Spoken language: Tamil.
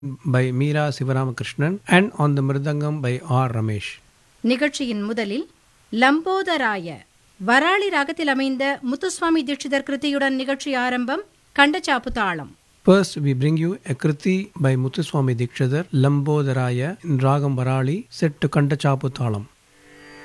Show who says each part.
Speaker 1: by Meera Sivaramakrishnan and on the Mridangam by R. Ramesh.
Speaker 2: நிகழ்ச்சியின் முதலில் லம்போதராய வராளி ராகத்தில் அமைந்த முத்துசுவாமி தீட்சிதர் கிருதியுடன் நிகழ்ச்சி ஆரம்பம். கண்டச்சாப்பு தாளம்.
Speaker 1: First, we bring you a Kriti by Muthuswami Dikshidhar, Lambodharaya in Ragam Varali, set to Kantachapu Thalam.